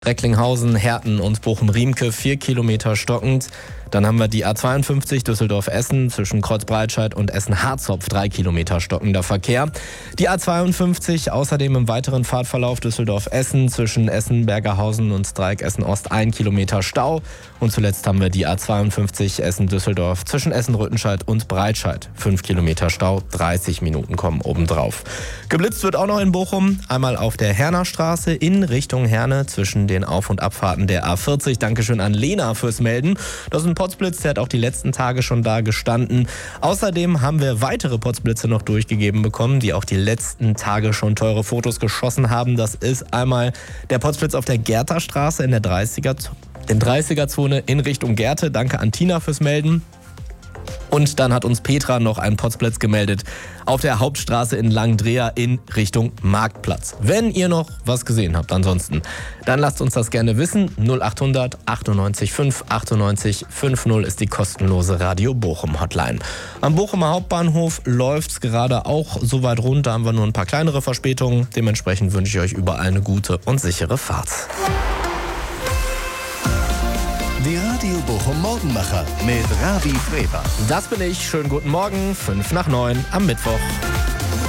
Recklinghausen, Herten und Bochum-Riemke 4 Kilometer stockend. Dann haben wir die A52 Düsseldorf-Essen zwischen Kreuzbreitscheid und Essen-Harzopf 3 Kilometer stockender Verkehr. Die A52 außerdem im weiteren Fahrtverlauf Düsseldorf-Essen zwischen Essen-Bergerhausen und Dreieck Essen-Ost 1 Kilometer Stau. Und zuletzt haben wir die A52 Essen-Düsseldorf zwischen Essen-Rüttenscheid und Breitscheid 5 Kilometer Stau, 30 Minuten kommen obendrauf. Geblitzt wird auch noch in Bochum, einmal auf der Herner Straße in Richtung Herne zwischen den Auf- und Abfahrten der A40. Dankeschön an Lena fürs Melden. Das ist ein Potzblitz, der hat auch die letzten Tage schon da gestanden. Außerdem haben wir weitere Potzblitze noch durchgegeben bekommen, die auch die letzten Tage schon teure Fotos geschossen haben. Das ist einmal der Potzblitz auf der Gertherstraße in der 30er-Zone in Richtung Gerte. Danke an Tina fürs Melden. Und dann hat uns Petra noch einen Potzblitz gemeldet auf der Hauptstraße in Langendreher in Richtung Marktplatz. Wenn ihr noch was gesehen habt ansonsten, dann lasst uns das gerne wissen. 0800 98 5 98 50 ist die kostenlose Radio Bochum Hotline. Am Bochumer Hauptbahnhof läuft's gerade auch so weit rund, da haben wir nur ein paar kleinere Verspätungen. Dementsprechend wünsche ich euch überall eine gute und sichere Fahrt. Die Radio Bochum Morgenmacher mit Ravi Freber. Das bin ich. Schönen guten Morgen, 8:55 am Mittwoch.